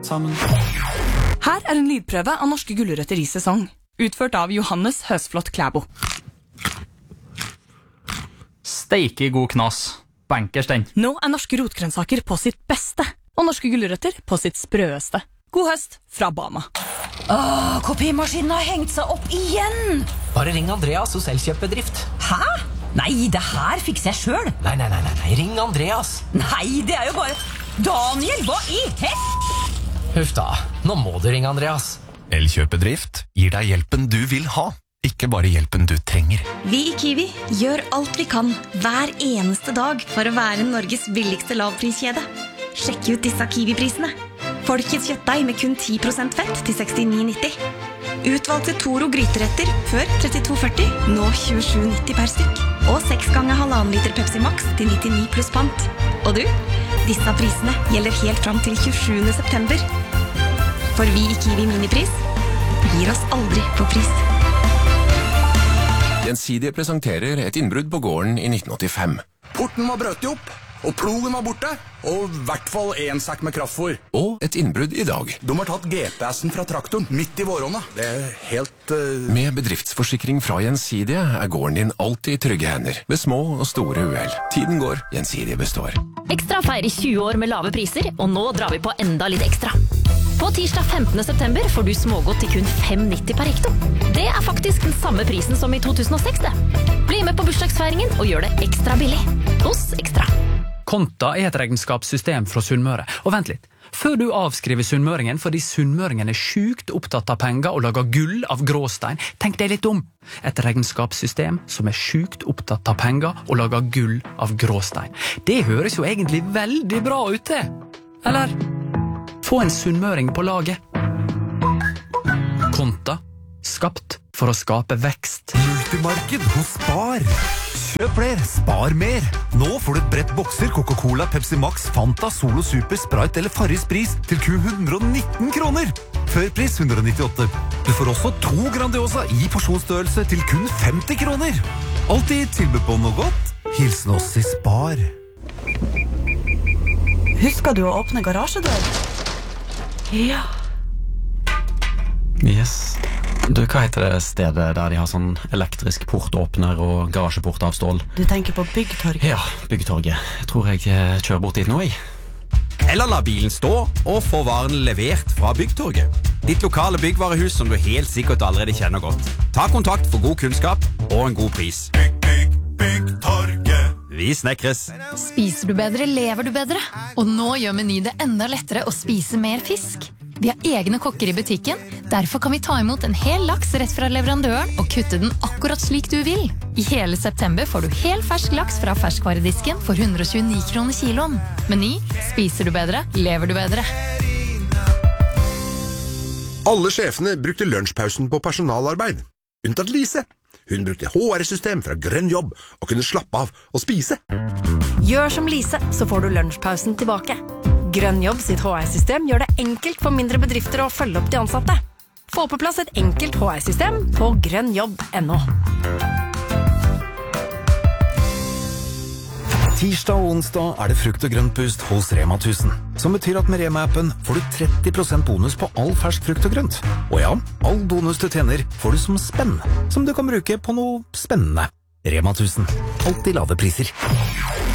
sammen. Her en lydprøve av norske gulrøtter i sesong, utført av Johannes Høsflot Klæbo. Steike god knas. Bankers den. Nå norske rotgrønnsaker på sitt beste, og norske gulrøtter på sitt sprøeste. God høst fra Bama. Kopimaskinen har hengt seg opp igjen. Bare ring Andreas hos Elkjøpbedrift. Hæ? Nei, det her fikser jeg selv. Nei, ring Andreas. Nei, det er jo bare... Daniel, hva i Huff da, nå må du ringe Andreas. Elkjøpbedrift gir deg hjelpen du vil ha, ikke bare hjelpen du trenger. Vi i Kiwi gjør alt vi kan hver eneste dag for å være Norges billigste lavpriskjede. Sjekk ut disse Kiwi-prisene. Folkets kjøttdeig med kun 10% fett til 69,90. Utvalgte Toro gryteretter før 32,40, nå 27,90 per stykk. Og 6 ganger 1,5 liter Pepsi Max til 99 pluss pant. Og du, disse prisene gjelder helt fram til 27. september. For vi i Kiwi Minipris gir oss aldri på pris. Gjensidige presenterer et innbrudd på gården i 1985. Porten var brøt opp, og plogen var borte, og i hvert fall en sekk med kraftfôr. Og et innbrudd i dag. De har tatt GPS-en fra traktoren midt i våronna. Det er helt... Med bedriftsforsikring fra Gjensidige gården din alltid i trygge hender, ved små og store uhell. Tiden går, Gjensidige består. Ekstra feirer 20 år med lave priser, og nå drar vi på enda litt ekstra. På tirsdag 15. september får du smågodt til kun 5,90 per hekto. Det er faktisk den samme prisen som i 2006 det. Bli med på bursdagsfeiringen og gjør det ekstra billig. Hos Ekstra. Konta er et regnskapssystem fra Sunnmøre. Og vent litt, før du avskriver sunnmøringen fordi sunnmøringen er sykt opptatt av penger og lager gull av gråstein, tenk deg litt om. Et regnskapssystem som er sykt opptatt av penger og lager gull av gråstein. Det høres jo egentlig veldig bra ut det. Eller? Få en sunnmøring på laget. Konta, skapt for å skape vekst. Multimarked hos Spar. Kjøp flere, spar mer. Nå får du et brett bokser Coca-Cola, Pepsi Max, Fanta, Solo Super, Sprite eller Farris Bris til kun 119 kroner. Førpris 198. Du får også 2 Grandiosa i porsjonsstørrelse til kun 50 kroner. Alltid tilbud på noe godt. Hilsen oss i Spar. Husker du å åpne garasjedør? Ja. Yes. Du, hva heter det stedet der de har sånn elektrisk portåpner og garasjeport av stål? Du tenker på Byggtorget? Ja, Byggtorget. Jeg tror jeg kjører bort dit nå, jeg. Eller la bilen stå og få varen levert fra Byggtorget. Ditt lokale byggvarehus som du helt sikkert allerede kjenner godt. Ta kontakt for god kunnskap og en god pris. Byggtorget. Vi snekres. Spiser du bedre, lever du bedre. Og nå gjør Meny det enda lettere å spise mer fisk. Vi har egne kokker i butikken, derfor kan vi ta imot en hel laks rett fra leverandøren og kutte den akkurat slik du vil. I hele september får du hel fersk laks fra ferskvaredisken for 129 kroner kiloen. Meny, spiser du bedre, lever du bedre. Alle sjefene brukte lunsjpausen på personalarbeid. Unntatt Lise. Hun brukte HR-system fra Grønn Jobb og kunne slappe av og spise. Gjør som Lise, så får du lunsjpausen tilbake. Grønn Jobb sitt HR-system gjør det enkelt for mindre bedrifter å følge opp de ansatte. Få på plass et enkelt HR-system på grønnjobb.no. Tirsdag og onsdag er det frukt og grønt boost hos Rema 1000, som betyr at med Rema-appen får du 30% bonus på all fersk frukt og grønt. Og ja, all bonus du tjener får du som spenn, som du kan bruke på noe spennende. Rema 1000. Alltid lave priser.